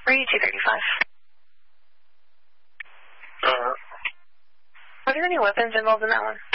Read 235. Are there any weapons involved in that one?